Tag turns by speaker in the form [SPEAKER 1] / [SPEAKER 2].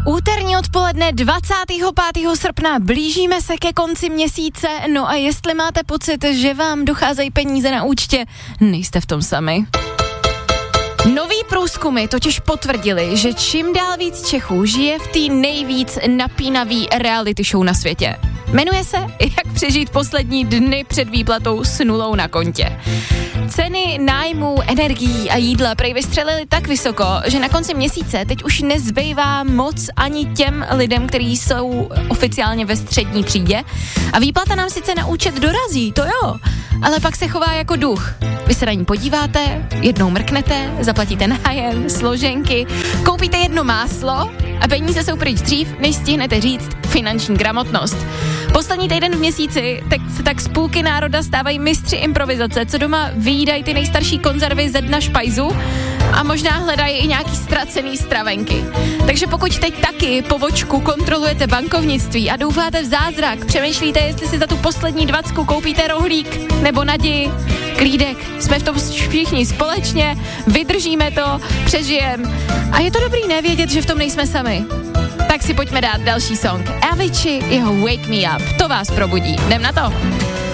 [SPEAKER 1] Úterní odpoledne 25. srpna, blížíme se ke konci měsíce, no a jestli máte pocit, že vám docházejí peníze na účtě, nejste v tom sami. Nový průzkumy totiž potvrdili, že čím dál víc Čechů žije v té nejvíc napínavý reality show na světě. Jmenuje se Jak přežít poslední dny před výplatou s nulou na kontě. Ceny nájmů, energií a jídla prej vystřelily tak vysoko, že na konci měsíce teď už nezbývá moc ani těm lidem, kteří jsou oficiálně ve střední třídě. A výplata nám sice na účet dorazí, to jo, ale pak se chová jako duch. Vy se na ní podíváte, jednou mrknete, zaplatíte nájem, složenky, koupíte jedno máslo a peníze jsou pryč dřív, než stihnete říct finanční gramotnost. Poslední týden v měsíci se tak z půlky národa stávají mistři improvizace, co doma vyjídají ty nejstarší konzervy ze dna špajzu a možná hledají i nějaký ztracený stravenky. Takže pokud teď taky po vočku kontrolujete bankovnictví a doufáte v zázrak, přemýšlíte, jestli si za tu poslední 20 koupíte rohlík nebo naději, klídek, jsme v tom všichni společně, vydržíme to, přežijeme a je to dobrý nevědět, že v tom nejsme sami. Tak si pojďme dát další song. Avicii, jeho Wake Me Up, to vás probudí. Jdem na to.